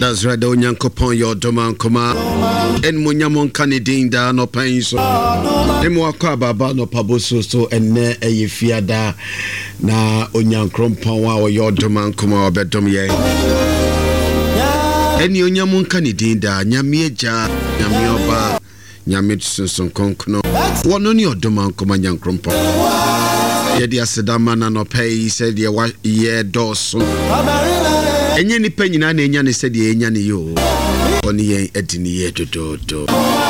That's right, the Onyankopon your doman koma. En munyamon kanidinda no painso. Emo akwa baba no paboso so enne eyefiada na Onyankopon wa your doman koma obedom ye. Eni onyamon kanidinda nyamieja nyamioba nyamitsonson konkono. Wono ni odoman koma Onyankopon. Yedi asedama na no pay said ye doso. Enye ni penyi na enya ne said ye enya ne yo. Oni yen edini ye dodo.